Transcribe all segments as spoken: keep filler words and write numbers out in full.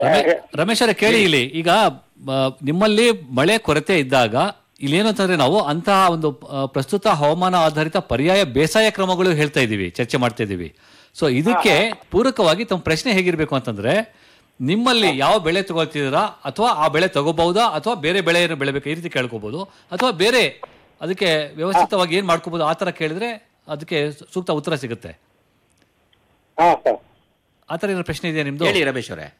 ರಮೇಶ್ ಅವರೇ ಕೇಳಿ ಇಲ್ಲಿ ಈಗ ನಿಮ್ಮಲ್ಲಿ ಮಳೆ ಕೊರತೆ ಇದ್ದಾಗ ಇಲ್ಲೇನು ಅಂತಂದ್ರೆ ನಾವು ಅಂತಹ ಒಂದು ಪ್ರಸ್ತುತ ಹವಾಮಾನ ಆಧಾರಿತ ಪರ್ಯಾಯ ಬೇಸಾಯ ಕ್ರಮಗಳು ಹೇಳ್ತಾ ಇದೀವಿ, ಚರ್ಚೆ ಮಾಡ್ತಾ ಇದೀವಿ. ಸೊ ಇದಕ್ಕೆ ಪೂರಕವಾಗಿ ತಮ್ಮ ಪ್ರಶ್ನೆ ಹೇಗಿರ್ಬೇಕು ಅಂತಂದ್ರೆ, ನಿಮ್ಮಲ್ಲಿ ಯಾವ ಬೆಳೆ ತಗೊಳ್ತಿದ್ದೀರಾ ಅಥವಾ ಆ ಬೆಳೆ ತಗೋಬಹುದಾ ಅಥವಾ ಬೇರೆ ಬೆಳೆಯನ್ನು ಬೆಳಿಬೇಕು ಈ ರೀತಿ ಕೇಳ್ಕೋಬಹುದು, ಅಥವಾ ಬೇರೆ ಅದಕ್ಕೆ ವ್ಯವಸ್ಥಿತವಾಗಿ ಏನ್ ಮಾಡ್ಕೋಬಹುದು ಆ ತರ ಕೇಳಿದ್ರೆ ಅದಕ್ಕೆ ಸೂಕ್ತ ಉತ್ತರ ಸಿಗುತ್ತೆ. ಆ ತರ ಏನೋ ಪ್ರಶ್ನೆ ಇದೆಯಾ ನಿಮ್ದು? ಹೇಳಿ ರಮೇಶ್ ಅವರೇ.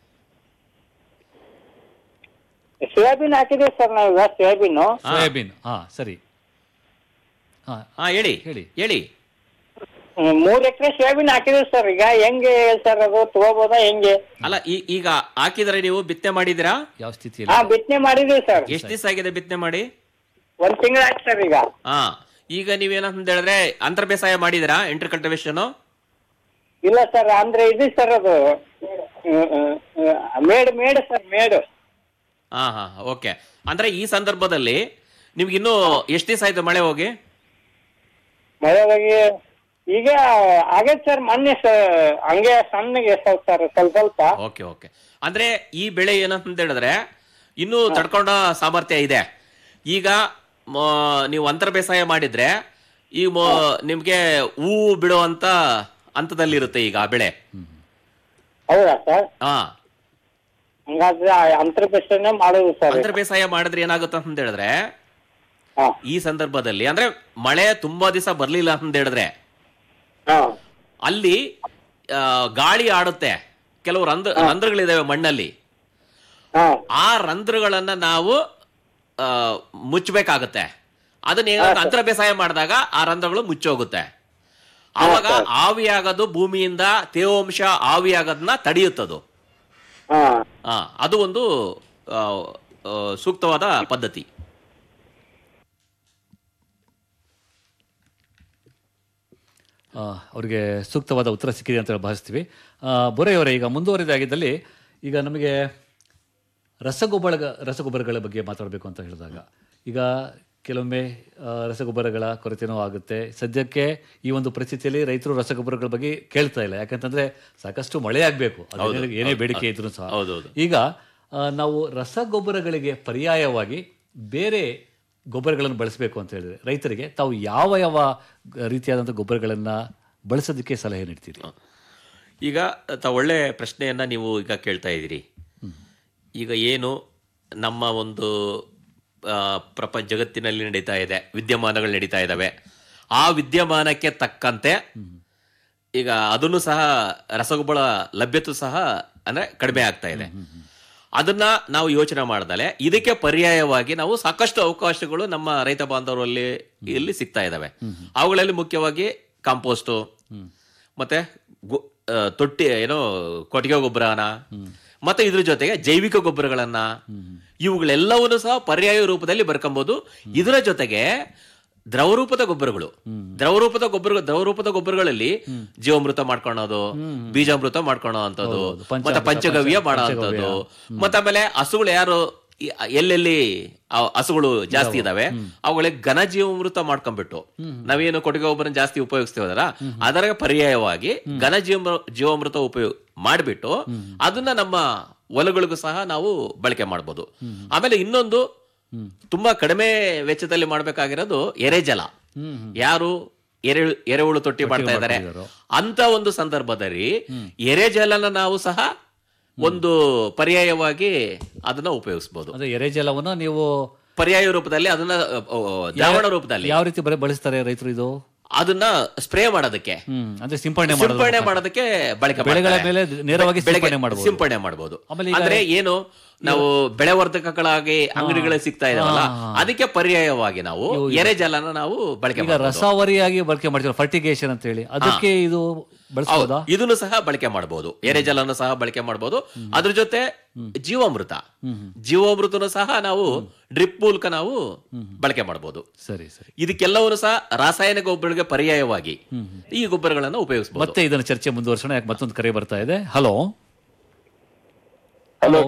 ಸೋಯಾಬೀನ್ ಹಾಕಿದ್ವಿ ಸರ್ ನಾವೀಗ. ಸೋಯಾಬೀನ್ ಸೋಯಾಬೀನ್ ಹಾ ಸರಿ ಹಾ ಹೇಳಿ ಹೇಳಿ ಹೇಳಿ ಮೂರ್ ಎಕರೆ ಸೋಯಾಬೀನ್ ಹಾಕಿದ್ವಿ ಸರ್. ಈಗ ಹೆಂಗೆ ಸರ್ ಅದು ತಗೋಬೋದಾ ಹೆಂಗೆ? ಅಲ್ಲ ಈಗ ಹಾಕಿದ್ರೆ ನೀವು ಬಿತ್ತನೆ ಮಾಡಿದಿರಾ? ಯಾವ ಸ್ಥಿತಿ? ಹಾ ಬಿತ್ತನೆ ಮಾಡಿದ್ವಿ ಸರ್. ಎಷ್ಟು ದಿವಸ ಆಗಿದೆ ಬಿತ್ತನೆ ಮಾಡಿ? ಒಂದ್ ತಿಂಗಳ ಆಯ್ತು ಸರ್ ಈಗ. ಹಾ ಈಗ ನೀವೇನಂತ ಹೇಳಿದ್ರೆ ಅಂತರ್ ಬೇಸಾಯ ಮಾಡಿದಿರಾ? ಇಂಟರ್ ಕಲ್ಟಿವೇಶನ್ ಇಲ್ಲ ಸರ್, ಅಂದ್ರೆ ಇದು ಸರ್ ಅದು ಮೇಡ್ ಮೇಡ್ ಸರ್ ಮೇಡ್. ಹಾ ಹಾ ಓಕೆ. ಅಂದ್ರೆ ಈ ಸಂದರ್ಭದಲ್ಲಿ ನಿಮ್ಗೆ ಇನ್ನೂ ಎಷ್ಟು ದಿವಸ ಆಯ್ತು ಮಳೆ ಹೋಗಿ? ಮಳೆ ಹೋಗಿ ಈಗ ಆಗೈತೆ ಸರ್, ಮೊನ್ನೆ ಹಂಗೆ ಸಣ್ಣಗೆ ಸರ್ ಸ್ವಲ್ಪ ಸ್ವಲ್ಪ. Okay okay. ಅಂದ್ರೆ ಈ ಬೆಳೆ ಏನಂತ ಹೇಳಿದ್ರೆ ಇನ್ನೂ ತಡ್ಕೊಂಡ ಸಾಮರ್ಥ್ಯ ಇದೆ. ಈಗ ನೀವು ಅಂತರ್ ಬೇಸಾಯ ಮಾಡಿದ್ರೆ ಈ ನಿಮ್ಗೆ ಹೂವು ಬಿಡುವಂತ ಹಂತದಲ್ಲಿರುತ್ತೆ ಈಗ ಆ ಬೆಳೆ. ಹೌದಾ ಸರ್? ಹಾ ಹಂಗಾದ್ರೆ ಅಂತರ್ ಬೇಸಾಯ ಮಾಡೋದು ಸರ್. ಅಂತರ್ ಬೇಸಾಯ ಮಾಡಿದ್ರೆ ಏನಾಗುತ್ತೆ ಅಂತ ಹೇಳಿದ್ರೆ ಈ ಸಂದರ್ಭದಲ್ಲಿ ಅಂದ್ರೆ ಮಳೆ ತುಂಬಾ ದಿವಸ ಬರ್ಲಿಲ್ಲ ಅಂತ ಹೇಳಿದ್ರೆ ಅಲ್ಲಿ ಗಾಳಿ ಆಡುತ್ತೆ, ಕೆಲವು ರಂಧ್ರ ರಂಧ್ರಗಳಿದಾವೆ ಮಣ್ಣಲ್ಲಿ. ಆ ರಂಧ್ರಗಳನ್ನ ನಾವು ಮುಚ್ಚಬೇಕಾಗತ್ತೆ. ಅದನ್ನ ಏನಾದ್ರು ಅಂತರ ಬೇಸಾಯ ಮಾಡಿದಾಗ ಆ ರಂಧ್ರಗಳು ಮುಚ್ಚೋಗುತ್ತೆ. ಆವಾಗ ಆವಿಯಾಗೋದು, ಭೂಮಿಯಿಂದ ತೇವಾಂಶ ಆವಿಯಾಗೋದನ್ನ ತಡೆಯುತ್ತದು. ಹಾ ಅದು ಒಂದು ಸೂಕ್ತವಾದ ಪದ್ಧತಿ. ಅವ್ರಿಗೆ ಸೂಕ್ತವಾದ ಉತ್ತರ ಸಿಕ್ಕಿದೆ ಅಂತ ಭಾವಿಸ್ತೀವಿ. ಬೊರೆಯವರೇ, ಈಗ ಮುಂದುವರಿದಾಗಿದ್ದಲ್ಲಿ ಈಗ ನಮಗೆ ರಸಗೊಬ್ಬರ ರಸಗೊಬ್ಬರಗಳ ಬಗ್ಗೆ ಮಾತಾಡಬೇಕು ಅಂತ ಹೇಳಿದಾಗ, ಈಗ ಕೆಲವೊಮ್ಮೆ ರಸಗೊಬ್ಬರಗಳ ಕೊರತೆನೂ ಆಗುತ್ತೆ. ಸದ್ಯಕ್ಕೆ ಈ ಒಂದು ಪರಿಸ್ಥಿತಿಯಲ್ಲಿ ರೈತರು ರಸಗೊಬ್ಬರಗಳ ಬಗ್ಗೆ ಕೇಳ್ತಾ ಇಲ್ಲ, ಯಾಕಂತಂದ್ರೆ ಸಾಕಷ್ಟು ಮಳೆ ಆಗಬೇಕು, ಏನೇ ಬೇಡಿಕೆ ಇದ್ರೂ ಸಹ. ಈಗ ನಾವು ರಸಗೊಬ್ಬರಗಳಿಗೆ ಪರ್ಯಾಯವಾಗಿ ಬೇರೆ ಗೊಬ್ಬರಗಳನ್ನು ಬಳಸಬೇಕು ಅಂತ ಹೇಳಿದ್ರೆ ರೈತರಿಗೆ ತಾವು ಯಾವ ಯಾವ ರೀತಿಯಾದಂಥ ಗೊಬ್ಬರಗಳನ್ನು ಬಳಸೋದಕ್ಕೆ ಸಲಹೆ ನೀಡ್ತೀರಿ? ಈಗ ತಾವು ಒಳ್ಳೆ ಪ್ರಶ್ನೆಯನ್ನ ನೀವು ಈಗ ಕೇಳ್ತಾ ಇದ್ದೀರಿ. ಈಗ ಏನು ನಮ್ಮ ಒಂದು ಪ್ರಪಂಚ ಜಗತ್ತಿನಲ್ಲಿ ನಡೀತಾ ಇದೆ, ವಿದ್ಯಮಾನಗಳು ನಡೀತಾ ಇದ್ದಾವೆ. ಆ ವಿದ್ಯಮಾನಕ್ಕೆ ತಕ್ಕಂತೆ ಈಗ ಅದನ್ನು ಸಹ ರಸಗೊಬ್ಬರ ಲಭ್ಯತೆ ಸಹ ಅಂದ್ರೆ ಕಡಿಮೆ ಆಗ್ತಾ ಇದೆ. ಅದನ್ನ ನಾವು ಯೋಚನೆ ಮಾಡ್ದಲೆ ಇದಕ್ಕೆ ಪರ್ಯಾಯವಾಗಿ ನಾವು ಸಾಕಷ್ಟು ಅವಕಾಶಗಳು ನಮ್ಮ ರೈತ ಬಾಂಧವರಲ್ಲಿ ಇಲ್ಲಿ ಸಿಗ್ತಾ ಇದ್ದಾವೆ. ಅವುಗಳಲ್ಲಿ ಮುಖ್ಯವಾಗಿ ಕಾಂಪೋಸ್ಟು ಮತ್ತೆ ತೊಟ್ಟಿ ಏನೋ ಕೊಟ್ಟಿಗೆ ಗೊಬ್ಬರನ ಮತ್ತೆ ಇದ್ರ ಜೊತೆಗೆ ಜೈವಿಕ ಗೊಬ್ಬರಗಳನ್ನ ಇವುಗಳೆಲ್ಲವನ್ನೂ ಸಹ ಪರ್ಯಾಯ ರೂಪದಲ್ಲಿ ಬರ್ಕೊಂಬೋದು. ಇದರ ಜೊತೆಗೆ ದ್ರವರೂಪದ ಗೊಬ್ಬರಗಳು ದ್ರವರೂಪದ ಗೊಬ್ಬರ ದ್ರವರೂಪದ ಗೊಬ್ಬರಗಳಲ್ಲಿ ಜೀವಾಮೃತ ಮಾಡ್ಕೊಳ್ಳೋದು, ಬೀಜಾಮೃತ ಮಾಡ್ಕೊಳ್ಳೋ ಅಂತದ್ದು, ಮತ್ತೆ ಪಂಚಗವ್ಯ ಮಾಡೋ ಅಂತದ್ದು, ಮತ್ತೆ ಆಮೇಲೆ ಹಸುಗಳು ಯಾರು ಎಲ್ಲೆಲ್ಲಿ ಹಸುಗಳು ಜಾಸ್ತಿ ಇದಾವೆ ಅವುಗಳಿಗೆ ಘನ ಜೀವಾಮೃತ ಮಾಡ್ಕೊಂಡ್ಬಿಟ್ಟು ನಾವೇನು ಕೊಟ್ಟಿಗೆ ಗೊಬ್ಬರ ಜಾಸ್ತಿ ಉಪಯೋಗಿಸ್ತೀವಲ್ಲ ಅದರ ಪರ್ಯಾಯವಾಗಿ ಘನ ಜೀವ ಜೀವಾಮೃತ ಉಪಯೋಗ ಮಾಡಿಬಿಟ್ಟು ಅದನ್ನ ನಮ್ಮ ಹೊಲಗಳಿಗೂ ಸಹ ನಾವು ಬಳಕೆ ಮಾಡ್ಬೋದು. ಆಮೇಲೆ ಇನ್ನೊಂದು ತುಂಬಾ ಕಡಿಮೆ ವೆಚ್ಚದಲ್ಲಿ ಮಾಡ್ಬೇಕಾಗಿರೋದು ಎರೆಜಲ. ಯಾರು ಎರೆ ಎರೆಹುಳು ತೊಟ್ಟಿ ಮಾಡ್ತಾ ಇದ್ದಾರೆ ಅಂತ ಒಂದು ಸಂದರ್ಭದಲ್ಲಿ ಎರೆಜಲನ ನಾವು ಸಹ ಒಂದು ಪರ್ಯಾಯವಾಗಿ ಅದನ್ನ ಉಪಯೋಗಿಸಬಹುದು. ಎರೆಜಲವನ್ನು ನೀವು ಪರ್ಯಾಯ ರೂಪದಲ್ಲಿ ಅದನ್ನ ದ್ರಾವಣ ರೂಪದಲ್ಲಿ ಯಾವ ರೀತಿ ಬಳಸ್ತಾರೆ ರೈತರು? ಇದು ಅದನ್ನ ಸ್ಪ್ರೇ ಮಾಡೋದಕ್ಕೆ ಅಂದ್ರೆ ಸಿಂಪಡಣೆ ಸಿಂಪಡಣೆ ಮಾಡೋದಕ್ಕೆ ಬಳಕೆ ಬೆಳೆಗಳ ಮೇಲೆ ನೇರವಾಗಿ ಸಿಂಪಡಣೆ ಮಾಡಬಹುದು. ಅಂದ್ರೆ ಏನು ನಾವು ಬೆಳೆ ವರ್ಧಕಗಳಾಗಿ ಅಂಗಡಿಗಳಲ್ಲಿ ಸಿಗ್ತಾ ಇದಾವಲ್ಲ ಅದಕ್ಕೆ ಪರ್ಯಾಯವಾಗಿ ನಾವು ಎರೆಜಲನ ನಾವು ಬಳಕೆ ಈಗ ರಸಾವರಿಯಾಗಿ ಬಳಕೆ ಮಾಡ್ತೀವಿ, ಫರ್ಟಿಗೇಷನ್ ಅಂತ ಹೇಳಿ, ಅದಕ್ಕೆ ಇದು ಬಳಸಬಹುದಾ? ಇದನ್ನು ಸಹ ಬಳಕೆ ಮಾಡಬಹುದು, ಎರೆಜಲನ್ನು ಸಹ ಬಳಕೆ ಮಾಡಬಹುದು. ಅದ್ರ ಜೊತೆ ಜೀವಾಮೃತ ಜೀವಾಮೃತನು ಸಹ ನಾವು ಡ್ರಿಪ್ ಮೂಲಕ ನಾವು ಬಳಕೆ ಮಾಡಬಹುದು. ಸರಿ ಸರಿ. ಇದಕ್ಕೆಲ್ಲವನ್ನು ಸಹ ರಾಸಾಯನಿಕ ಗೊಬ್ಬರಗಳಿಗೆ ಪರ್ಯಾಯವಾಗಿ ಈ ಗೊಬ್ಬರಗಳನ್ನು ಉಪಯೋಗಿಸಬಹುದು. ಮತ್ತೆ ಇದನ್ನ ಚರ್ಚೆ ಮುಂದುವರ್ಸೋಣ, ಯಾಕೆ ಮತ್ತೊಂದು ಕರೆ ಬರ್ತಾ ಇದೆ. ಹಲೋ ಹಲೋ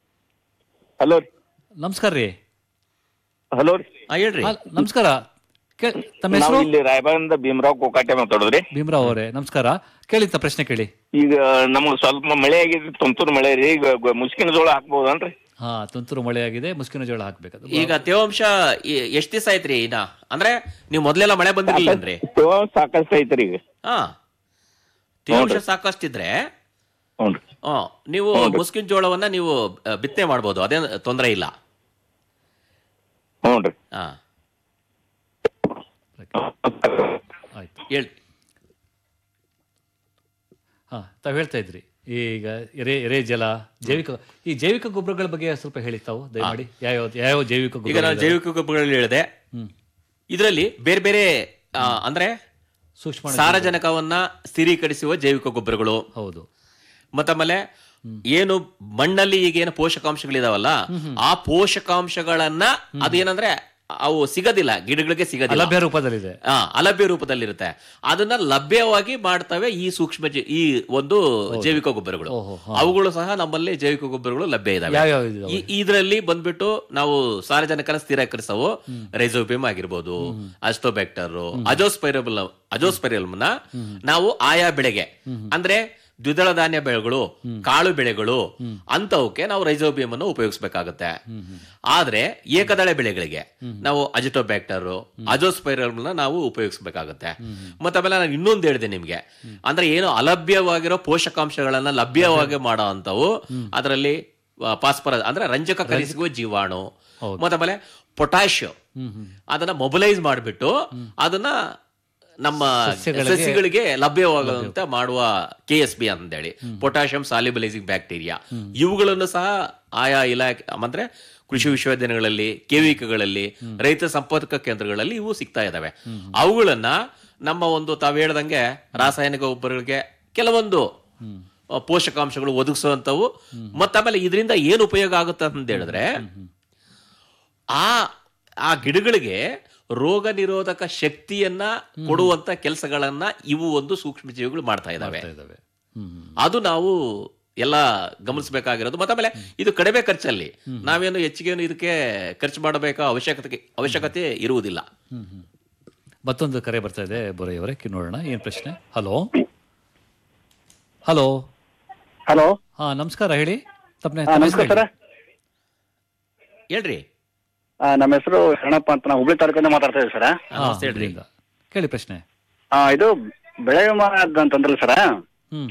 ಹಲೋ ನಮಸ್ಕಾರ ರೀ. ಹಲೋ ಹೇಳ್ರಿ. ನಮಸ್ಕಾರ, ಕೇ- ತಮ್ಮ ನಾವು ಹೆಸರು? ಇಲ್ಲಿ ರಾಯಬಾಗದಿಂದ ಭೀಮರಾವ್ ಕೋಕಾಟೆ ಮಾತಾಡೋದ್ರಿ. ಭೀಮರಾವ್ ಅವರೇ ನಮಸ್ಕಾರ. ಕೇಳಿ ತ ಪ್ರಶ್ನೆ ಕೇಳಿ. ಈಗ ನಮ್ಗೆ ಸ್ವಲ್ಪ ಮಳೆ ಆಗಿದೆ, ತುಂತುರು ಮಳೆ ರೀ. ಈಗ ಗ- ಮುಸ್ಕಿನ ಜೋಳ ಹಾಕ್ಬೋದನ್ರಿ? ಹಾ, ತುಂತುರು ಮಳೆ ಆಗಿದೆ, ಮುಸ್ಕಿನ ಜೋಳ ಹಾಕ್ಬೇಕದು. ಈಗ ತೇವಾಂಶ ಎ- ಎಷ್ಟ್ ದಿವಸ ಆಯ್ತ್ರಿ ಇನ್ನ? ಅಂದ್ರೆ ನೀವು ಮೊದ್ಲೆಲ್ಲ ಮಳೆ ಬಂದಿರ್ಲಿಲ್ಲನ್ರಿ? ತೇವಾಂಶ ಸಾಕಷ್ಟು ಐತ್ರಿ ಈಗ. ಹಾ, ತೇವಾಂಶ ಸಾಕಷ್ಟಿದ್ರೆ ಹ್ಞೂ ಆ, ನೀವು ಮುಸ್ಕಿನ ಜೋಳವನ್ನ ನೀವು ಆ, ಬಿತ್ತನೆ ಮಾಡ್ಬೋದು, ಅದೇನು ತೊಂದರೆ ಇಲ್ಲ. ಹ್ಞೂ ರೀ. ಹಾ, ಆಯ್ತು. ಹೇಳ್ ಹಾ, ತಾವು ಹೇಳ್ತಾ ಇದ್ರಿ ಈಗ ಎರೆ ಎರೆ ಜಲ, ಜೈವಿಕ ಈ ಜೈವಿಕ ಗೊಬ್ಬರಗಳ ಬಗ್ಗೆ ಸ್ವಲ್ಪ ಹೇಳಿ ತಾವು ದಯಮಾಡಿ. ಯಾವ ಯಾವ ಜೈವಿಕ ಈಗ ಗೊಬ್ಬರ? ನಾನು ಜೈವಿಕ ಗೊಬ್ಬರಗಳಲ್ಲಿ ಹೇಳಿದೆ. ಇದರಲ್ಲಿ ಬೇರೆ ಬೇರೆ ಆ, ಅಂದ್ರೆ ಸೂಕ್ಷ್ಮ ಸಾರಜನಕವನ್ನ ಸ್ಥಿರೀಕರಿಸುವ ಜೈವಿಕ ಗೊಬ್ಬರಗಳು, ಹೌದು. ಮತ್ತಮೇಲೆ ಏನು ಮಣ್ಣಲ್ಲಿ ಈಗ ಏನು ಪೋಷಕಾಂಶಗಳಿದಾವಲ್ಲ, ಆ ಪೋಷಕಾಂಶಗಳನ್ನ ಅದೇನಂದ್ರೆ ಅವು ಸಿಗೋದಿಲ್ಲ, ಗಿಡಗಳಿಗೆ ಸಿಗೋದಿಲ್ಲ, ಲಭ್ಯ ರೂಪದಲ್ಲಿದೆ. ಆ, ಅಲಭ್ಯ ರೂಪದಲ್ಲಿರುತ್ತೆ. ಅದನ್ನ ಲಭ್ಯವಾಗಿ ಮಾಡ್ತವೆ ಈ ಸೂಕ್ಷ್ಮ ಜೀ- ಈ ಒಂದು ಜೈವಿಕ ಗೊಬ್ಬರಗಳು. ಅವುಗಳು ಸಹ ನಮ್ಮಲ್ಲಿ ಜೈವಿಕ ಗೊಬ್ಬರಗಳು ಲಭ್ಯ ಇದಾವೆ. ಯಾವ್ಯಾವ ಇದಾವೆ? ಈ- ಇದರಲ್ಲಿ ಬಂದ್ಬಿಟ್ಟು ನಾವು ಸಾರಜನಕನ ಸ್ಥಿರೀಕರಿಸವು ರೈಸೋಬಿಯಂ ಆಗಿರ್ಬೋದು, ಅಸ್ಟೋಬ್ಯಾಕ್ಟರ್, ಅಜೋಸ್ಪೈರಬಲ್ ಅಜೋಸ್ಪೈರಲ್ನ ನಾವು ಆಯಾ ಬೆಳೆಗೆ, ಅಂದ್ರೆ ದ್ವಿದಳ ಧಾನ್ಯ ಬೆಳೆಗಳು, ಕಾಳು ಬೆಳೆಗಳು, ಅಂತವಕ್ಕೆ ನಾವು ರೈಸೋಬಿಯಂ ಅನ್ನು ಉಪಯೋಗಿಸಬೇಕಾಗುತ್ತೆ. ಆದ್ರೆ ಏಕದಳ ಬೆಳೆಗಳಿಗೆ ನಾವು ಅಜಿಟೋಬ್ಯಾಕ್ಟರ್, ಅಜೋಸ್ಪೈರಲ್ನ ನಾವು ಉಪಯೋಗಿಸಬೇಕಾಗುತ್ತೆ. ಮತ್ತೆ ಆಮೇಲೆ ನಾನು ಇನ್ನೊಂದು ಹೇಳಿದೆ ನಿಮ್ಗೆ, ಅಂದ್ರೆ ಏನು ಅಲಭ್ಯವಾಗಿರೋ ಪೋಷಕಾಂಶಗಳನ್ನ ಲಭ್ಯವಾಗಿ ಮಾಡೋ ಅಂತವು, ಅದರಲ್ಲಿ ಫಾಸ್ಫರಸ್ ಅಂದ್ರೆ ರಂಜಕ ಕಲಿಸುವ ಜೀವಾಣು, ಮತ್ತೆ ಆಮೇಲೆ ಪೊಟ್ಯಾಷಿಯಂ ಅದನ್ನ ಮೊಬಿಲೈಸ್ ಮಾಡಿಬಿಟ್ಟು ಅದನ್ನ ನಮ್ಮ ಸಸ್ಯಗಳಿಗೆ ಲಭ್ಯವಾಗುವಂತೆ ಮಾಡುವ ಕೆ ಎಸ್ ಬಿ ಅಂತೇಳಿ, ಪೊಟ್ಯಾಷಿಯಂ ಸಾಲ್ಯುಬಲೈಸಿಂಗ್ ಬ್ಯಾಕ್ಟೀರಿಯಾ, ಇವುಗಳನ್ನು ಸಹ ಆಯಾ ಇಲಾಖೆ ಅಂದ್ರೆ ಕೃಷಿ ವಿಶ್ವವಿದ್ಯಾಲಯಗಳಲ್ಲಿ, ಕೆವಿಕಗಳಲ್ಲಿ, ರೈತ ಸಂಪರ್ಕ ಕೇಂದ್ರಗಳಲ್ಲಿ ಇವು ಸಿಗ್ತಾ ಇದಾವೆ. ಅವುಗಳನ್ನ ನಮ್ಮ ಒಂದು ತಾವು ಹೇಳ್ದಂಗೆ ರಾಸಾಯನಿಕ ಗೊಬ್ಬರಗಳಿಗೆ ಕೆಲವೊಂದು ಪೋಷಕಾಂಶಗಳು ಒದಗಿಸುವಂತವು. ಮತ್ತ ಆಮೇಲೆ ಇದರಿಂದ ಏನು ಉಪಯೋಗ ಆಗುತ್ತೆ ಅಂತ ಹೇಳಿದ್ರೆ, ಆ ಆ ಗಿಡಗಳಿಗೆ ರೋಗ ನಿರೋಧಕ ಶಕ್ತಿಯನ್ನ ಕೊಡುವಂತ ಕೆಲಸಗಳನ್ನ ಇವು ಒಂದು ಸೂಕ್ಷ್ಮ ಜೀವಿಗಳು ಮಾಡ್ತಾ ಇದಾವೆ. ಅದು ನಾವು ಎಲ್ಲ ಗಮನಿಸಬೇಕಾಗಿರೋದು. ಮತ್ತೆ ಆಮೇಲೆ ಇದು ಕಡಿಮೆ ಖರ್ಚಲ್ಲಿ, ನಾವೇನು ಹೆಚ್ಚಿಗೆ ಇದಕ್ಕೆ ಖರ್ಚು ಮಾಡಬೇಕಾ ಅವಶ್ಯಕತೆ ಅವಶ್ಯಕತೆ ಇರುವುದಿಲ್ಲ. ಮತ್ತೊಂದು ಕರೆ ಬರ್ತಾ ಇದೆ ಬೋರಯ್ಯವರೇ, ನೋಡೋಣ ಏನ್ ಪ್ರಶ್ನೆ. Hello hello hello. ಹಾ, ನಮಸ್ಕಾರ. ಹೇಳಿ ತಪ್ಪನೆ. ನಮಸ್ಕಾರ ಸರ್. ಹೇಳ್ರಿ. ನಮ್ಮ ಹೆಸರು ಶರಣಪ್ಪ ಅಂತ, ನಾವು ಹುಬ್ಳಿ ತಾಲೂಕಿಂದ ಮಾತಾಡ್ತಾ ಇದ್ದೀವಿ ಸರ್. ನಮಸ್ತೆ, ಹೇಳ್ರಿ. ಕೇಳಿ ಪ್ರಶ್ನೆ. ಇದು ಬೆಳೆ ವಿಮಾ ಅಂತಂದ್ರಲ್ಲ ಸರ್. ಹ್ಮ್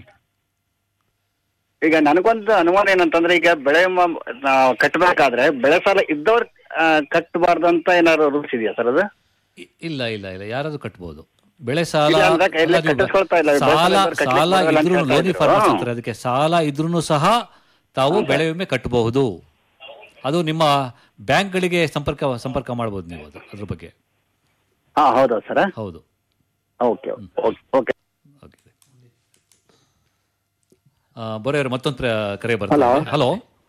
ಈಗ ನನಗೊಂದು ಅನುಮಾನ ಏನಂತಂದ್ರೆ, ಈಗ ಬೆಳೆ ವಿಮಾ ಕಟ್ಟಬೇಕಾದ್ರೆ ಬೆಳೆ ಸಾಲ ಇದ್ದವ್ರು ಕಟ್ಟಬಾರ್ದಂತ ಏನಾದ್ರು ರೂಲ್ಸ್ ಇದೆಯಾ ಸರ್? ಅದು ಇ- ಇಲ್ಲ ಇಲ್ಲ ಇಲ್ಲ ಯಾರಾದ್ರೂ ಕಟ್ಬೋದು. ಬೆಳೆ ಸಾಲ ಇಲ್ಲ ಅಂದ್ರೆ ಕೈಲಿ ಕಟ್ಟಿಸ್ಕೊಳ್ತಾ ಇಲ್ಲ. ಬೆಳೆ ಸಾಲ ಸಾಲ ಕಟ್ಲಿಕ್ಕೆ ಸಾಲ ಬರಲ್ಲ ಅಂತ ಇದ್ರೂ ಹೇಳ್ತಾ ಲೋನಿ ಇದ್ರು. ಫಾರ್ಮರ್ಸ್ ಹಾ. ಅಂತಾರೆ ಅದಕ್ಕೆ. ಸಾಲ ಇದ್ರೂ ಸಹ ತಾವು ಬೆಳೆ ವಿಮೆ ಕಟ್ಟಬಹುದು. ಅದು ನಿಮ್ಮ ಬ್ಯಾಂಕ್ಗಳಿಗೆ ಸಂಪರ್ಕ ಸಂಪರ್ಕ ಮಾಡಬಹುದು ನೀವು ಅದು ಅದ್ರ ಬಗ್ಗೆ. ಹಾ, ಹೌದಾ ಸರ್? ಹೌದು. Okay okay okay. ಬರೋರು ಮತ್ತೊಂದು ಪ್ರ- ಕರೆ ಬರ್ತಾರೆ. ಹಲೋ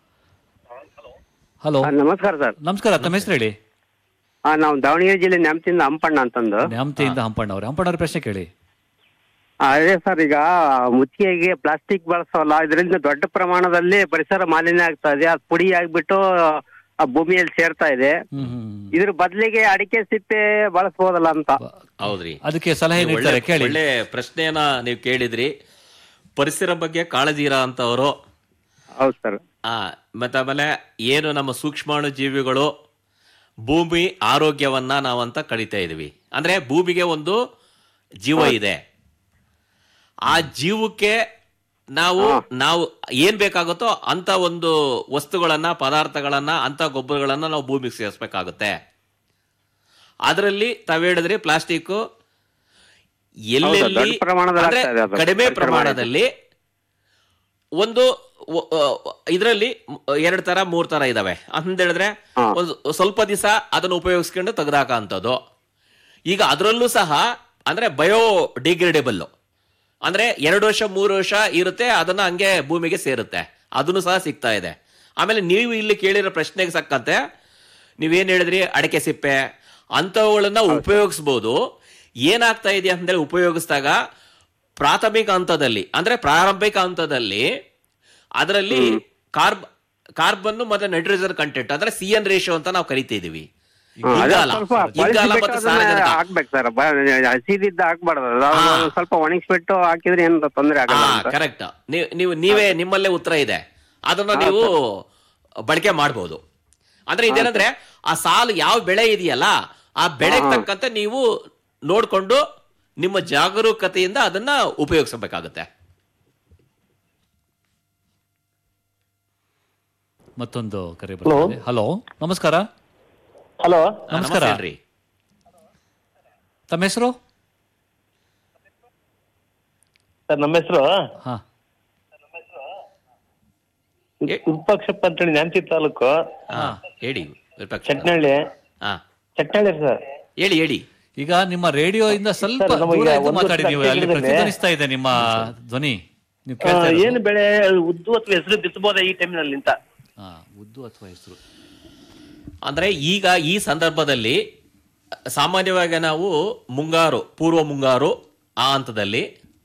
ಹಲೋ ನಮಸ್ಕಾರ ಸರ್. ನಮಸ್ಕಾರ. ತಮ್ಮ ಹೆಸರು ಹೇಳಿ. ನಾವು ದಾವಣಗೆರೆ ಜಿಲ್ಲೆ ನ್ಯಾಮತಿಯಿಂದ ಹಂಪಣ್ಣ ಅಂತಂದು. ನ್ಯಾಮತಿಯಿಂದ ಹಂಪಣ್ಣ ಅವ್ರೆ. ಹಂಪಣ್ಣ ಅವ್ರ ಪ್ರಶ್ನೆ ಕೇಳಿ. ಅದೇ ಸರ್, ಈಗ ಮುತ್ತಿಗೆಗೆ ಪ್ಲಾಸ್ಟಿಕ್ ಬಳಸೋಲ್ಲ, ಇದರಿಂದ ದೊಡ್ಡ ಪ್ರಮಾಣದಲ್ಲಿ ಪರಿಸರ ಮಾಲಿನ್ಯ ಆಗ್ತಾ ಇದೆ. ಅದು ಪುಡಿ ಆಗ್ಬಿಟ್ಟು ಆ ಭೂಮಿಯಲ್ಲಿ ಸೇರ್ತಾ ಇದೆ. ಹ್ಮ್ ಹ್ಮ್ ಇದ್ರ ಬದಲಿಗೆ ಅಡಿಕೆ ಸಿಪ್ಪೆ ಬಳಸಬಹುದಲ್ಲ ಅಂತ. ಹೌದ್ರಿ. ಅದಕ್ಕೆ ಸಲಹೆ ನೀವು ನೀಡ್ತಾರೆ, ಒಳ್ಳೆ- ಕೇಳಿ. ಒಳ್ಳೆ ಪ್ರಶ್ನೆಯನ್ನ ನೀವು ಕೇಳಿದ್ರಿ. ಪರಿಸರ ಬಗ್ಗೆ ಕಾಳಜಿ ಇರೋ ಅಂತವರು. ಹೌದು ಸರ್. ಆ ಮತ್ತೆ ಆಮೇಲೆ ಏನು ನಮ್ಮ ಸೂಕ್ಷ್ಮಾಣು ಜೀವಿಗಳು ಭೂಮಿ ಆರೋಗ್ಯವನ್ನ ನಾವಂತ ಕಳೀತಾ ಇದೀವಿ. ಅಂದ್ರೆ ಭೂಮಿಗೆ ಒಂದು ಜೀವ ಇದೆ. ಆ ಜೀವಕ್ಕೆ ನಾವು ನಾವು ಏನ್ ಬೇಕಾಗುತ್ತೋ ಅಂತ ಒಂದು ವಸ್ತುಗಳನ್ನ, ಪದಾರ್ಥಗಳನ್ನ, ಅಂತ ಗೊಬ್ಬರಗಳನ್ನ ನಾವು ಭೂಮಿಗೆ ಸೇರಿಸಬೇಕಾಗುತ್ತೆ. ಅದರಲ್ಲಿ ತಾವ್ ಹೇಳಿದ್ರಿ ಪ್ಲಾಸ್ಟಿಕ್ ಎಲ್ಲೆಲ್ಲಿ ಅಂದ್ರೆ ಕಡಿಮೆ ಪ್ರಮಾಣದಲ್ಲಿ ಒಂದು ಇದರಲ್ಲಿ ಎರಡ್ ತರ ಮೂರ್ ತರ ಇದಾವೆ ಅಂತ ಹೇಳಿದ್ರೆ, ಒಂದು ಸ್ವಲ್ಪ ದಿವಸ ಅದನ್ನು ಉಪಯೋಗಿಸ್ಕೊಂಡು ತೆಗೆದಾಕ ಅಂತದ್ದು. ಈಗ ಅದರಲ್ಲೂ ಸಹ ಅಂದ್ರೆ ಬಯೋ ಡಿಗ್ರೇಡೇಬಲ್ ಅಂದ್ರೆ ಎರಡು ವರ್ಷ ಮೂರು ವರ್ಷ ಇರುತ್ತೆ, ಅದನ್ನ ಹಂಗೆ ಭೂಮಿಗೆ ಸೇರುತ್ತೆ. ಅದನ್ನು ಸಹ ಸಿಗ್ತಾ ಇದೆ. ಆಮೇಲೆ ನೀವು ಇಲ್ಲಿ ಕೇಳಿರೋ ಪ್ರಶ್ನೆಗೆ ಸಕ್ಕಂತೆ ನೀವೇನ್ ಹೇಳಿದ್ರಿ, ಅಡಿಕೆ ಸಿಪ್ಪೆ ಅಂತವುಗಳನ್ನ ಉಪಯೋಗಿಸ್ಬೋದು. ಏನಾಗ್ತಾ ಇದೆ ಅಂತಂದ್ರೆ, ಉಪಯೋಗಿಸಿದಾಗ ಪ್ರಾಥಮಿಕ ಹಂತದಲ್ಲಿ ಅಂದ್ರೆ ಪ್ರಾರಂಭಿಕ ಹಂತದಲ್ಲಿ ಅದರಲ್ಲಿ ಕಾರ್ಬ್ ಕಾರ್ಬನ್ ಮತ್ತೆ ನೈಟ್ರೋಜನ್ ಕಂಟೆಂಟ್ ಅಂದ್ರೆ ಸಿ ಎನ್ ರೇಷಿಯೋ ಅಂತ ನಾವು ಕರಿತಿದೀವಿ. ಇಂಗಾಲ ಸ್ವಲ್ಪ ಇಂಗಾಲ ಬಳಸಿಬಿಟ್ಟು ಮತ್ತು ಅದನ್ನ ಸಾರಜನಕ ಹಾಕ್ಬೇಕು ಸರ್. ಹಸಿದಿದ್ದ ಹಾಕ್ಬಾರ್ದು, ಅದು ಸ್ವಲ್ಪ ಒಣಗಿಸ್ಬಿಟ್ಟು ಹಾಕಿದ್ರೆ ಏನು ತೊಂದರೆ ಹಾ ಆಗಲ್ಲ ಅಂತ. ಕರೆಕ್ಟ್. ನೀವು ನೀವೇ ನಿಮ್ಮಲ್ಲೇ ಉತ್ತರ ಇದೆ, ಅದನ್ನ ನೀವು ಬಳಕೆ ಮಾಡಬಹುದು. ಅಂದ್ರೆ ಇದೇನಂದ್ರೆ ಆ ಸಾಲು ಯಾವ ಬೆಳೆ ಇದೆಯಲ್ಲ ಆ ಬೆಳೆಗೆ ತಕ್ಕಂತೆ ನೀವು ನೋಡ್ಕೊಂಡು ನಿಮ್ಮ ಜಾಗರೂಕತೆಯಿಂದ ಅದನ್ನ ಉಪಯೋಗಿಸಬೇಕಾಗುತ್ತೆ. ಮತ್ತೊಂದು ಕರೆ ಬರ್ತದೆ. ಹಲೋ, ನಮಸ್ಕಾರ. ಹಲೋ, ನಮಸ್ಕಾರ. ಹೇಳ್ರಿ, ತಮ್ಮ ಹೆಸರು? ಸರ್ ನಮ್ಮ ಹೆಸರು ಹಾ ವಿರೂಪಾಕ್ಷಪ್ಪ ಅಂತೇಳಿ ನ್ಯಾಮತಿ ತಾಲೂಕು ಹಾ ಹೇಳಿ ವಿರೂಪಾಕ್ಷ. ಚಟ್ನಳ್ಳಿ. ಹಾ ಚಟ್ನಳ್ಳಿ ಸರ್. ಹೇಳಿ ಹೇಳಿ. ಈಗ ನಿಮ್ಮ ರೇಡಿಯೋ ಇಂದ ಸ್ವಲ್ಪ ಸರ್, ನಮಗೆ ದೂರ ಇದ್ದು ಒಂದು ಮಾತಾಡಿ. ನೀವು ಅಲ್ಲಿ ಸೆಕೆಂಡ್ ಇದೆ. ಪ್ರತಿಧ್ವನಿಸ್ತಾ ಇದೆ ನಿಮ್ಮ ಧ್ವನಿ. ನೀವು ಆ, ಕೇಳ್ತಾ ಇರೋದು? ಏನು ಬೆಳೆ ಉದ್ದು ಅಥವಾ ಹೆಸರು ಬಿತ್ತಬಹುದಾ ಈ ಟೈಮ್ನಲ್ಲಿ ಅಂತ? ಹಾ, ಉದ್ದು ಅಥವಾ ಹೆಸರು? ಅಂದ್ರೆ ಈಗ ಈ ಸಂದರ್ಭದಲ್ಲಿ ಸಾಮಾನ್ಯವಾಗಿ ನಾವು ಮುಂಗಾರು, ಪೂರ್ವ ಮುಂಗಾರು ಆ ಹಂತದಲ್ಲಿ,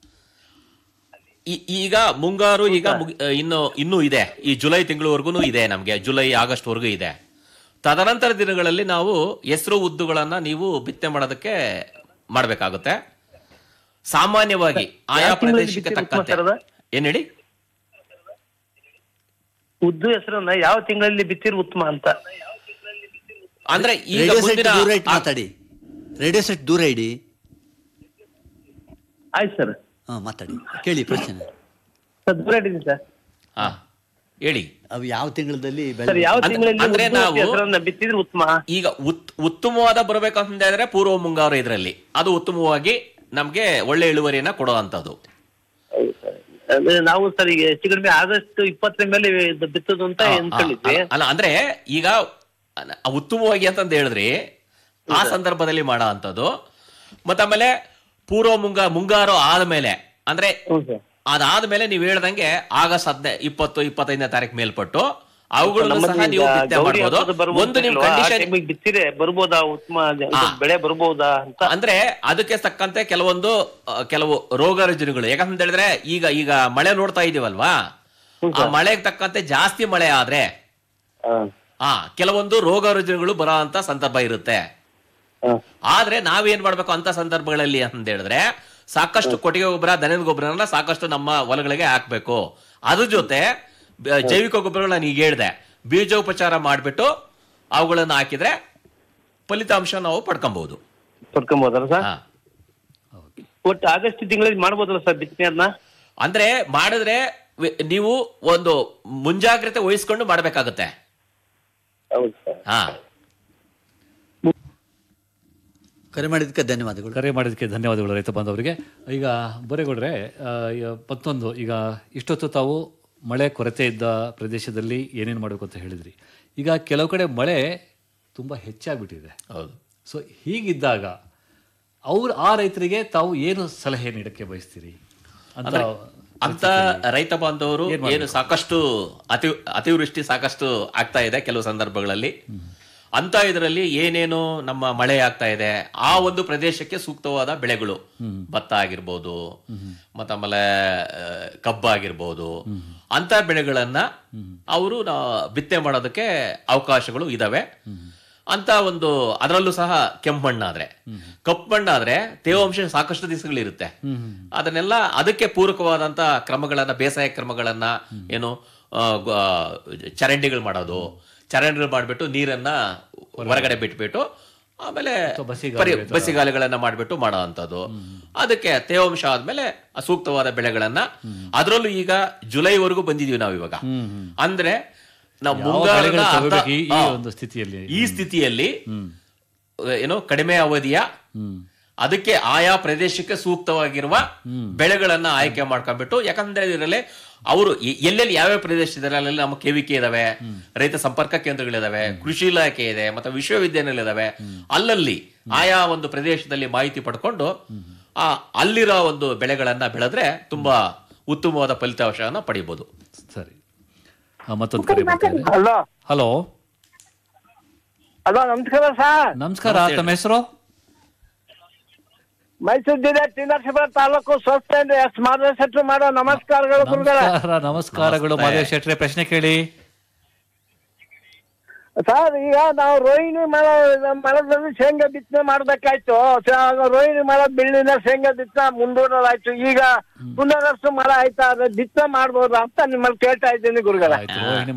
ಈ- ಈಗ ಮುಂಗಾರು ಈಗ ಮುಗಿ- ಇನ್ನು ಇನ್ನೂ ಇದೆ, ಈ ಜುಲೈ ತಿಂಗಳವರೆಗೂ ಇದೆ, ನಮಗೆ ಜುಲೈ ಆಗಸ್ಟ್ ವರೆಗೂ ಇದೆ. ತದನಂತರ ದಿನಗಳಲ್ಲಿ ನಾವು ಹೆಸರು ಉದ್ದುಗಳನ್ನ ನೀವು ಬಿತ್ತನೆ ಮಾಡೋದಕ್ಕೆ ಮಾಡಬೇಕಾಗುತ್ತೆ. ಸಾಮಾನ್ಯವಾಗಿ ಆಯಾ ಯಾವ ತಿಂಗಳಲ್ಲಿ ಪ್ರದೇಶಕ್ಕೆ ಬಿತ್ತಿದ್ರೆ ಉತ್ತಮ ತಕ್ಕಂತೆ. ಸರ್ ಅದು? ಏನ್ ಹೇಳಿ? ಉದ್ದು ಹೆಸರನ್ನ ಯಾವ ತಿಂಗಳಲ್ಲಿ ಬಿತ್ತಿರು ಉತ್ತಮ ಅಂತ? ಅಂದ್ರೆ ಈಗ ರೇಡಿಯೋ ಸೆಟ್ ಮುಂದಿನ ದೂರ ಇಟ್ಟು ಮಾತಾಡಿ. ರೇಡಿಯೋ ಸೆಟ್ ದೂರ ಇಡಿ. ಆಯ್ತು ಸರ್. ಹಾ, ಮಾತಾಡಿ, ಕೇಳಿ ಪ್ರಶ್ನೆ. ಸರ್ ದೂರ ಇದ್ದೀನಿ ಸರ್. ಹಾ ಹೇಳಿ. ಅವು ಯಾವ ತಿಂಗಳಲ್ಲಿ ಸರ್ ಬೆಳೆ? ಯಾವ ಅಂದ್ರೆ- ತಿಂಗಳಲ್ಲಿ ಅಂದ್ರೆ ಉದ್ದು ನಾವು- ಹೆಸರನ್ನ ಬಿತ್ತಿದ್ರೆ ಉತ್ತಮ? ಈಗ ಉತ್ ಉತ್ತಮವಾದ ಬರಬೇಕಂತ ಹೇಳಿದ್ರೆ ಪೂರ್ವ ಮುಂಗಾರು ಇದರಲ್ಲಿ ಅದು ಉತ್ತಮವಾಗಿ ನಮ್ಗೆ ಒಳ್ಳೆ ಇಳುವರಿಯನ್ನ ಕೊಡುವಂತದ್ದು. ಹೌದು ಸರ್. ಅಂದ್ರೆ ನಾವು ಸರ್ ಈಗ ಹೆಚ್ಚು ಕಡಿಮೆ ಆಗಸ್ಟ್ ಇಪ್ಪತ್ತರ ಮೇಲೆ ಇದು ಬಿತ್ತೋದು ಅಂತ ಅನ್ಕೊಂಡಿದ್ವಿ. ಅಲ್ಲ ಅಂದ್ರೆ ಈಗ ಉತ್ತಮವಾಗಿ ಅಂತಂದು ಹೇಳಿದ್ರಿ ಆ ಸಂದರ್ಭದಲ್ಲಿ ಮಾಡೋ ಅಂತದ್ದು. ಮತ್ತೆ ಆಮೇಲೆ ಪೂರ್ವ ಮುಂಗ ಮುಂಗಾರು ಆದ್ಮೇಲೆ ಅಂದ್ರೆ ಹ್ಞೂ ಸರ್. ಅದಾದ್ಮೇಲೆ ನೀವು ಹೇಳ್ದಂಗೆ ಆಗಸ್ಟ್ ಹದಿನೈ ಇಪ್ಪತ್ತು ಇಪ್ಪತ್ತೈದನೇ ತಾರೀಕು ಮೇಲ್ಪಟ್ಟು ಅವುಗಳನ್ನು ಸಹ ನಮ್ಮಲ್ಲಿ ನೀವು ಈಗ ಬಿತ್ತನೆ ಗೌರಿ ಮಾಡ್ಬೋದು. ಹಬ್ಬದ ಬರ್ಬೋದು ಒಂದು ನಿಮ್ ಅಲ್ವಾ? ಆ ಕಂಡೀಷನ್ ಟೈಮಿಗೆ ಬಿತ್ತಿದ್ರೆ ಬರ್ಬೋದಾ ಉತ್ತಮ ಇದು ಹಾ. ಬೆಳೆ ಬರ್ಬೋದಾ ಅಂತ? ಅಂದ್ರೆ ಅದಕ್ಕೆ ತಕ್ಕಂತೆ ಕೆಲವೊಂದು ಆ, ಕೆಲವು ರೋಗ ರುಜಿನಗಳು, ಯಾಕಂತ ಹೇಳಿದ್ರೆ ಈಗ ಈಗ ಮಳೆ ನೋಡ್ತಾ ಇದೀವಲ್ವಾ, ಆ ಮಳೆಗೆ ತಕ್ಕಂತೆ ಜಾಸ್ತಿ ಮಳೆ ಆದ್ರೆ ಹಾ. ಆ ಕೆಲವೊಂದು ರೋಗ ರುಜಿನಗಳು ಬರೋ ಅಂತ ಸಂದರ್ಭ ಇರುತ್ತೆ. ಹಾ. ಆದ್ರೆ ನಾವೇನ್ ಮಾಡ್ಬೇಕು ಅಂತ ಸಂದರ್ಭಗಳಲ್ಲಿ ಅಂತ ಹೇಳಿದ್ರೆ ಸಾಕಷ್ಟು ಕೊಟ್ಟಿಗೆ ಗೊಬ್ಬರ, ದನದ ಗೊಬ್ಬರನ ಸಾಕಷ್ಟು ನಮ್ಮ ಹೊಲಗಳಿಗೆ ಹಾಕ್ಬೇಕು. ಅದ್ರ ಜೊತೆ ಬ- ಜೈವಿಕ ಗೊಬ್ಬರಗಳನ್ನ ನಾನು ಈಗ ಹೇಳ್ದೆ, ಬೀಜೋಪಚಾರ ಮಾಡ್ಬಿಟ್ಟು ಅವುಗಳನ್ನ ಹಾಕಿದ್ರೆ ಫಲಿತಾಂಶ ನಾವು ಪಡ್ಕೊಬಹುದು. ಪಡ್ಕೊಬೋದಲ್ಲ ಸರ್? ಹಾ. ಒಟ್ಟು ಆಗಸ್ಟ್ ತಿಂಗಳಲ್ಲಿ ಮಾಡ್ಬೋದಲ್ಲ ಸರ್ ಬಿತ್ತನೆ ಅದನ್ನ? ಅಂದ್ರೆ ಮಾಡಿದ್ರೆ ವಿ- ನೀವು ಒಂದು ಮುಂಜಾಗ್ರತೆ ವಹಿಸ್ಕೊಂಡು ಮಾಡ್ಬೇಕಾಗುತ್ತೆ. ಹೌದು ಸರ್. ಹಾ ಕರೆ ಮಾಡಿದ್ದಕ್ಕೆ ಧನ್ಯವಾದಗಳು. ಕರೆ ಮಾಡಿದ್ದಕ್ಕೆ ಧನ್ಯವಾದಗಳು ರೈತ ಬಾಂಧವರಿಗೆ. ಈಗ ಬೊರೇಗೌಡ್ರೆ, ಆ, ಈಗ ಮತ್ತೊಂದು, ಈಗ ಇಷ್ಟೊತ್ತು ತಾವು ಮಳೆ ಕೊರತೆ ಇದ್ದ ಪ್ರದೇಶದಲ್ಲಿ ಏನೇನು ಮಾಡಬೇಕು ಅಂತ ಹೇಳಿದ್ರಿ. ಈಗ ಕೆಲವು ಕಡೆ ಮಳೆ ತುಂಬ ಹೆಚ್ಚಾಗ್ಬಿಟ್ಟಿದೆ. ಹೌದು. ಸೊ ಹೀಗಿದ್ದಾಗ ಅವ್ರು ಆ ರೈತರಿಗೆ ತಾವು ಏನು ಸಲಹೆ ನೀಡಕ್ಕೆ ಬಯಸ್ತೀರಿ ಅಂತ? ಅಂತ ರೈತ ಬಾಂಧವರು ಏನು ಸಾಕಷ್ಟು ಅತಿ ಅತಿವೃಷ್ಟಿ ಸಾಕಷ್ಟು ಆಗ್ತಾ ಇದೆ ಕೆಲವು ಸಂದರ್ಭಗಳಲ್ಲಿ. ಅಂತ ಇದರಲ್ಲಿ ಏನೇನು ನಮ್ಮ ಮಳೆ ಆಗ್ತಾ ಇದೆ ಆ ಒಂದು ಪ್ರದೇಶಕ್ಕೆ ಸೂಕ್ತವಾದ ಬೆಳೆಗಳು, ಭತ್ತ ಆಗಿರ್ಬೋದು, ಮತ್ತ ಆಮೇಲೆ ಕಬ್ಬು ಆಗಿರ್ಬೋದು, ಅಂತ ಬೆಳೆಗಳನ್ನ ಅವರು ಬಿತ್ತನೆ ಮಾಡೋದಕ್ಕೆ ಅವಕಾಶಗಳು ಇದಾವೆ. ಅಂತ ಒಂದು ಅದರಲ್ಲೂ ಸಹ ಕೆಂಪು ಮಣ್ಣಾದ್ರೆ, ಕಪ್ಪು ಮಣ್ಣಾದ್ರೆ ತೇವಾಂಶ ಸಾಕಷ್ಟು ದಿವಸಗಳಿರುತ್ತೆ. ಅದನ್ನೆಲ್ಲ ಅದಕ್ಕೆ ಪೂರಕವಾದಂತ ಕ್ರಮಗಳನ್ನ, ಬೇಸಾಯ ಕ್ರಮಗಳನ್ನ, ಏನು ಆ, ಗ- ಚರಂಡಿಗಳು ಮಾಡೋದು, ಚರಂಡಿಗಳು ಮಾಡ್ಬಿಟ್ಟು ನೀರನ್ನ ಹೊರಗಡೆ ಬಿಟ್ಬಿಟ್ಟು ಆಮೇಲೆ ಪರಿ ಬಸಿಗಾಲಿಗಳನ್ನ ಮಾಡ್ಬಿಟ್ಟು ಮಾಡೋ ಅಂತದ್ದು. ಅದಕ್ಕೆ ತೇವಾಂಶ ಆದ್ಮೇಲೆ ಸೂಕ್ತವಾದ ಬೆಳೆಗಳನ್ನ, ಅದರಲ್ಲೂ ಈಗ ಜುಲೈವರೆಗೂ ಬಂದಿದೀವಿ ನಾವು ಇವಾಗ. ಅಂದ್ರೆ ನಾವು ಮುಂಗಾರಿನ ಅರ್ಧ ಈ ಆ, ಒಂದು ಸ್ಥಿತಿಯಲ್ಲಿ ಈ ಸ್ಥಿತಿಯಲ್ಲಿ ಏನೋ ಕಡಿಮೆ ಅವಧಿಯ ಅದಕ್ಕೆ ಆಯಾ ಪ್ರದೇಶಕ್ಕೆ ಸೂಕ್ತವಾಗಿರುವ ಬೆಳೆಗಳನ್ನ ಆಯ್ಕೆ ಮಾಡ್ಕೊಂಡ್ಬಿಟ್ಟು, ಯಾಕಂದ್ರೆ ಇದರಲ್ಲಿ ಅವರು ಎಲ್ಲೆಲ್ಲಿ ಯಾವ್ಯಾವ ಪ್ರದೇಶ ಇದಾರೆ ಅಲ್ಲೆಲ್ಲ ನಮ್ಮ ಕೆವಿಕೆ ಇದಾವೆ, ರೈತ ಸಂಪರ್ಕ ಕೇಂದ್ರಗಳಿದಾವೆ, ಕೃಷಿ ಇಲಾಖೆ ಇದೆ, ಮತ್ತೆ ವಿಶ್ವವಿದ್ಯಾನಿಲಯ ಇದಾವೆ. ಅಲ್ಲಲ್ಲಿ ಆಯಾ ಒಂದು ಪ್ರದೇಶದಲ್ಲಿ ಮಾಹಿತಿ ಪಡ್ಕೊಂಡು ಆ ಅಲ್ಲಿರೋ ಒಂದು ಬೆಳೆಗಳನ್ನ ಬೆಳೆದ್ರೆ ತುಂಬಾ ಉತ್ತಮವಾದ ಫಲಿತಾಂಶವನ್ನ ಪಡಿಬಹುದು. ಸರಿ, ಆ, ಮತ್ತೊಂದು ಕರೆ ಬರ್ತಾ ಇದೆ. ಹಲೋ ಹಲೋ, ಹಲೋ ನಮಸ್ಕಾರ ಸರ್. ನಮಸ್ಕಾರ. ತಮ್ಮ ಹೆಸರು? ಮೈಸೂರು ಜಿಲ್ಲೆ ಟಿ ನರಸೀಪುರ ತಾಲೂಕು ಸ್ವಚ್ಛ ಎಸ್ ಮಾಧವ ಶೆಟ್ರು ಮಾಡೋ ನಮಸ್ಕಾರಗಳು ಗುರುಗಳೇ. ನಮಸ್ಕಾರ. ನಮಸ್ಕಾರಗಳು ಮಾದೇವ್ ಶೆಟ್ರೆ. ಪ್ರಶ್ನೆ ಕೇಳಿ. ಸರ್ ಈಗ ನಾವು ರೋಹಿಣಿ ಮಳೆ ಮಳೆದಲ್ಲಿ ಶೇಂಗಾ ಬಿತ್ತನೆ ಮಾಡ್ಬೇಕಾಯ್ತು. ಸ- ರೋಹಿಣಿ ಮಳೆ ಬೆಳ್ಳಿನ ಶೇಂಗಾ ಬಿತ್ತನೆ ಮುಂದೂಡಲಾಯ್ತು. ಈಗ ಪುನರಷ್ಟು ಮಳೆ ಆಯ್ತಾ, ಅದ್ರ ಬಿತ್ತನೆ ಮಾಡ್ಬೋದಾ ಅಂತ ನಿಮ್ಮಲ್ಲಿ ಕೇಳ್ತಾ ಇದ್ದೀನಿ ಗುರುಗಳ. ಆಯ್ತು ರೋಹಿಣಿ